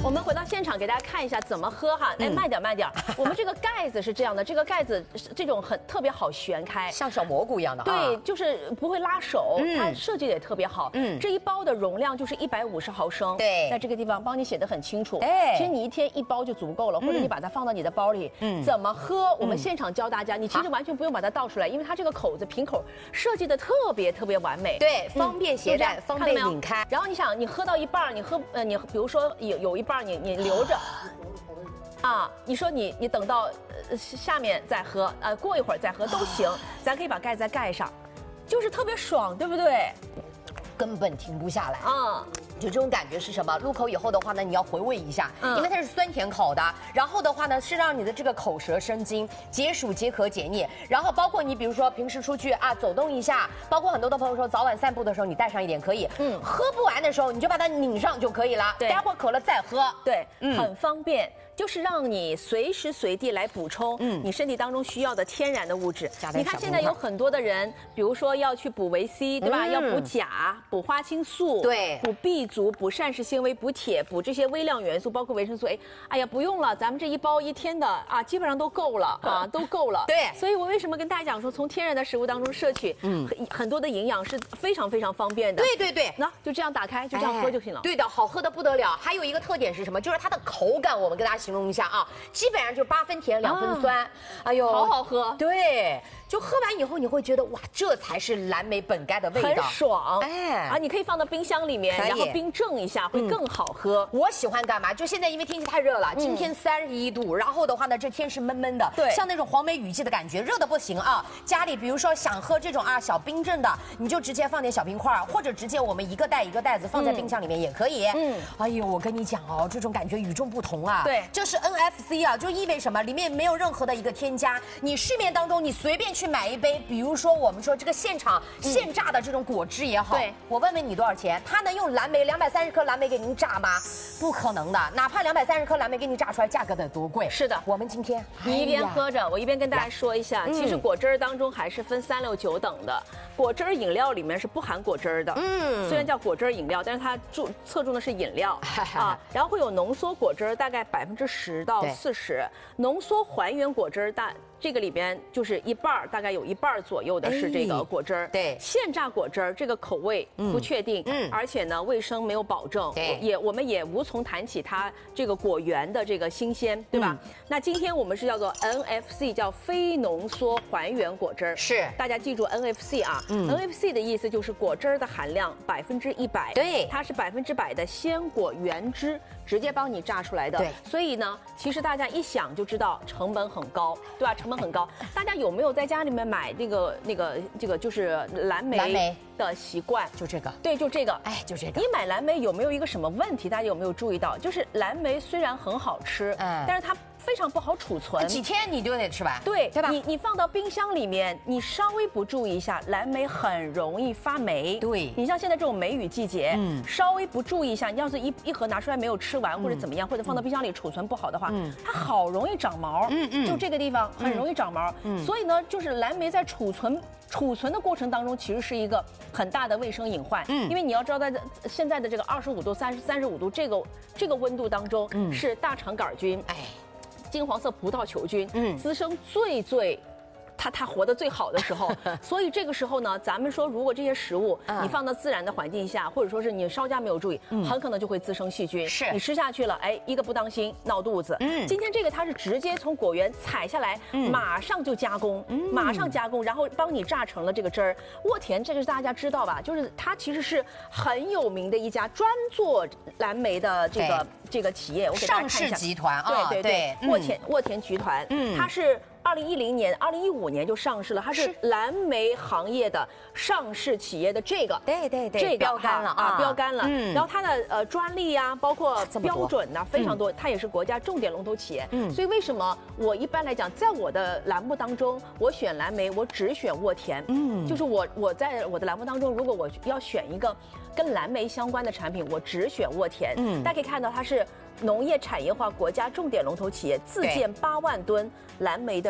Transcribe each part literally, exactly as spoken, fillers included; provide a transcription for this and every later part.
我们回到现场给大家看一下怎么喝哈。哎，慢点慢点。我们这个盖子是这样的，这个盖子这种很特别好旋开， 像小蘑菇一样的。 对，就是不会拉手，它设计的也特别好。嗯，这一包的容量就是一百五十毫升。 对， 在这个地方帮你写的很清楚。 哎， 其实你一天一包就足够了，或者你把它放到你的包里。嗯，怎么喝？我们现场教大家，你其实完全不用把它倒出来，因为它这个口子瓶口设计的特别特别完美。 对，方便携带，方便拧开。 然后你想，你喝到一半，你喝呃，你比如说有有一半你你留着。啊，你说你你等到呃下面再喝，呃过一会儿再喝都行，咱可以把盖子再盖上，就是特别爽，对不对？ 根本停不下来啊！ 就这种感觉是什么？入口以后的话呢，你要回味一下，嗯、因为它是酸甜口的。然后的话呢，是让你的这个口舌生津，解暑解渴解腻。然后包括你比如说平时出去啊走动一下，包括很多的朋友说早晚散步的时候你带上一点可以。嗯，喝不完的时候你就把它拧上就可以了。 对， 待会儿渴了再喝。 对，嗯，很方便。就是让你随时随地来补充你身体当中需要的天然的物质。嗯、你看现在有很多的人，比如说要去补维 C， 对吧？嗯、要补钾、补花青素， 对， 补 B 族、补膳食纤维、补铁、补这些微量元素，包括维生素 A。哎呀，不用了，咱们这一包一天的啊，基本上都够了啊，都够了。 对， 所以我为什么跟大家讲说，从天然的食物当中摄取，嗯，很多的营养是非常非常方便的。 对对对， 那就这样打开，就这样喝就行了。 哎、对的，好喝的不得了。还有一个特点是什么？就是它的口感，我们跟大家形容一下啊。基本上就八分甜两分酸，啊、哎呦， 好好喝。 对，就喝完以后你会觉得哇，这才是蓝莓本该的味道， 很爽。哎，啊，你可以放到冰箱里面，然后冰镇一下，会更好喝。 嗯、我喜欢干嘛？就现在因为天气太热了，嗯、今天三十一度，然后的话呢，这天是闷闷的， 对， 像那种黄梅雨季的感觉，热的不行啊。家里比如说想喝这种啊小冰镇的，你就直接放点小冰块，或者直接我们一个袋一个袋子放在冰箱里面也可以。嗯，哎呦，我跟你讲哦，这种感觉与众不同啊。 对， 这是 N F C 啊。就意味什么？里面没有任何的一个添加。你市面当中你随便去买一杯，比如说我们说这个现场现榨的这种果汁也好， 对， 我问问你多少钱？它能用蓝莓两百三十颗蓝莓给您榨吗？不可能的，哪怕两百三十颗蓝莓给你榨出来，价格得多贵？ 是的， 我们今天你一边喝着，我一边跟大家说一下，其实果汁当中还是分三六九等的。果汁饮料里面是不含果汁的，嗯，虽然叫果汁饮料，但是它注侧重的是饮料啊，然后会有浓缩果汁，大概百分之十到四十，浓缩还原果汁大。这个里边就是一半大概有一半左右的是这个果汁儿。 对， 现榨果汁儿这个口味不确定，嗯，而且呢卫生没有保证， 对， 也我们也无从谈起它这个果源的这个新鲜，对吧？嗯、那今天我们是叫做 N F C， 叫非浓缩还原果汁儿， 是， 大家记住 N F C 啊，嗯 ，N F C 的意思就是果汁儿的含量百分之一百， 对， 它是百分之百的鲜果原汁直接帮你榨出来的， 对， 所以呢，其实大家一想就知道成本很高，对吧？成本很高，大家有没有在家里面买那个那个这个就是蓝莓？蓝莓的习惯？ 就这个， 对，就这个， 哎，就这个。 你买蓝莓有没有一个什么问题？大家有没有注意到？就是蓝莓虽然很好吃，嗯，但是它非常不好储存， 几天你就得吃完， 对， 对吧？ 你你放到冰箱里面，你稍微不注意一下，蓝莓很容易发霉。 对， 你像现在这种梅雨季节，嗯，稍微不注意一下，你要是一一盒拿出来没有吃完，或者怎么样，或者放到冰箱里储存不好的话，嗯，它好容易长毛，嗯嗯，就这个地方很容易长毛，嗯，所以呢，就是蓝莓在储存储存的过程当中，其实是一个很大的卫生隐患，嗯，因为你要知道，在现在的这个二十五度、三十三十五度这个这个温度当中，嗯，是大肠杆菌，哎。金黄色葡萄球菌，嗯，滋生最最，它它活得最好的时候，所以这个时候呢，咱们说如果这些食物你放到自然的环境下，或者说是你稍加没有注意，很可能就会滋生细菌，是你吃下去了，哎，一个不当心闹肚子。嗯，今天这个它是直接从果园采下来，马上就加工，马上加工，然后帮你榨成了这个汁儿。沃田这个大家知道吧？就是它其实是很有名的一家专做蓝莓的这个。这个企业，我给大家看一下， 上市集团啊， 对对对，沃田沃田集团，嗯，它是二零一零年、二零一五年就上市了，它是蓝莓行业的上市企业的这个， 对对对， 这个标杆了啊，标杆了。嗯，然后它的呃专利呀，包括标准呐，非常多，它也是国家重点龙头企业。嗯，所以为什么我一般来讲，在我的栏目当中，我选蓝莓，我只选沃田。嗯，就是我我在我的栏目当中，如果我要选一个跟蓝莓相关的产品，我只选沃田。嗯，大家可以看到它是农业产业化国家重点龙头企业，自建八万吨蓝莓的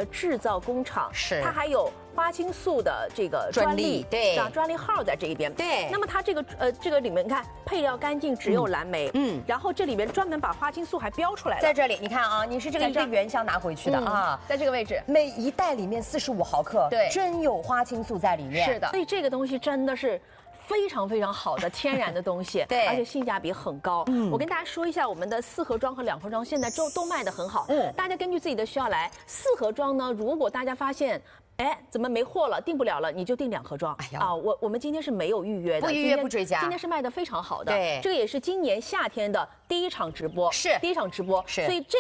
的制造工厂， 是它还有花青素的这个专利， 对， 啊，专利号在这一边。 对， 那么它这个呃这个里面你看配料干净，只有蓝莓，嗯，然后这里面专门把花青素还标出来了， 在这里你看啊，你是这个一个原箱拿回去的啊， 在这个位置， 每一袋里面四十五毫克， 对， 真有花青素在里面， 是的，所以这个东西真的是。非常非常好的天然的东西， 对， 而且性价比很高。嗯，我跟大家说一下，我们的四盒装和两盒装现在都都卖得很好。嗯，大家根据自己的需要来。四盒装呢，如果大家发现，哎，怎么没货了，订不了了，你就订两盒装。哎呀，啊，我我们今天是没有预约的， 不预约不追加。 今天是卖得非常好的。 对， 这个也是今年夏天的第一场直播， 是第一场直播， 是， 所以这。